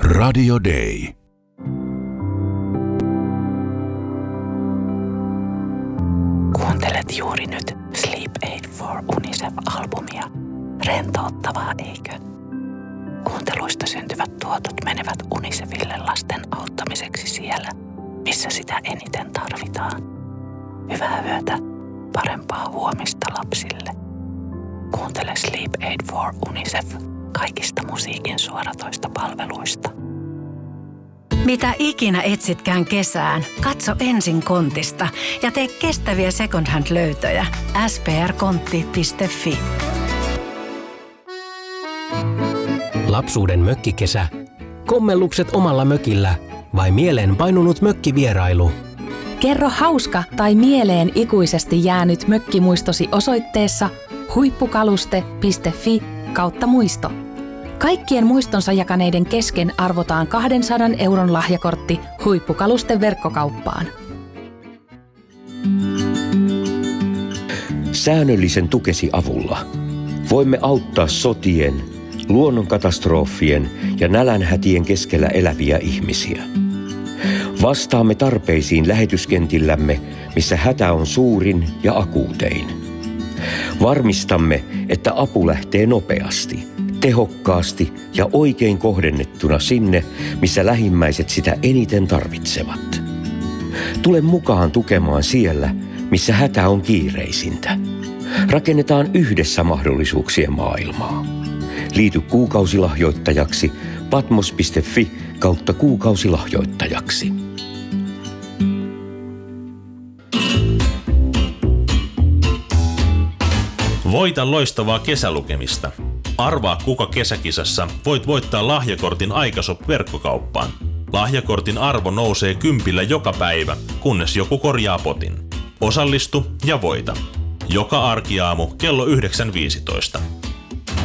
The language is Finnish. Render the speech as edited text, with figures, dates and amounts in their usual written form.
Radio Day. Kuuntelet juuri nyt Sleep Aid for UNICEF-albumia. Rentouttavaa, eikö? Kuunteluista syntyvät tuotot menevät UNICEFille lasten auttamiseksi siellä, missä sitä eniten tarvitaan. Hyvää yötä, parempaa huomista lapsille. Kuuntele Sleep Aid for UNICEF kaikista musiikin suoratoista palveluista. Mitä ikinä etsitkään kesään, katso ensin Kontista ja tee kestäviä second hand -löytöjä. sprkontti.fi. Lapsuuden mökkikesä, kommellukset omalla mökillä vai mieleen painunut mökkivierailu? Kerro hauska tai mieleen ikuisesti jäänyt mökkimuistosi osoitteessa huippukaluste.fi/muisto. Kaikkien muistonsa jakaneiden kesken arvotaan 200 € lahjakortti Huippukalusten verkkokauppaan. Säännöllisen tukesi avulla voimme auttaa sotien, luonnonkatastrofien ja nälänhätien keskellä eläviä ihmisiä. Vastaamme tarpeisiin lähetyskentillämme, missä hätä on suurin ja akuutein. Varmistamme, että apu lähtee nopeasti, tehokkaasti ja oikein kohdennettuna sinne, missä lähimmäiset sitä eniten tarvitsevat. Tule mukaan tukemaan siellä, missä hätä on kiireisintä. Rakennetaan yhdessä mahdollisuuksien maailmaa. Liity kuukausilahjoittajaksi patmos.fi/kuukausilahjoittajaksi. Voita loistavaa kesälukemista. Arvaa, kuka kesäkisassa voit voittaa lahjakortin Aikashop-verkkokauppaan. Lahjakortin arvo nousee 10 joka päivä, kunnes joku korjaa potin. Osallistu ja voita. Joka arkiaamu kello 9.15.